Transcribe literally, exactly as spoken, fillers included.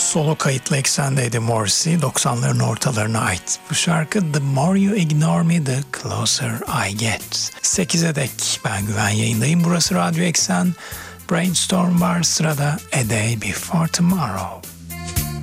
Solo kayıtlı Eksen'deydi Morrissey, doksanların ortalarına ait. Bu şarkı The More You Ignore Me, The Closer I Get. sekize dek ben Güven yayındayım. Burası Radyo Eksen. Brainstorm var, sırada A Day Before Tomorrow.